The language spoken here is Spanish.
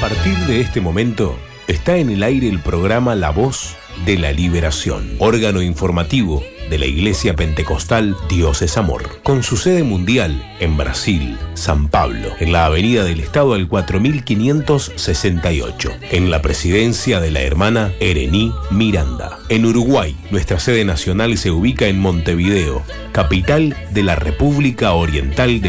partir de este momento, está en el aire el programa La Voz de la Liberación, órgano informativo de la Iglesia Pentecostal Dios es Amor, con su sede mundial en Brasil, San Pablo, en la Avenida del Estado al 4568, en la presidencia de la hermana Erení Miranda. En Uruguay, nuestra sede nacional se ubica en Montevideo, capital de la República Oriental de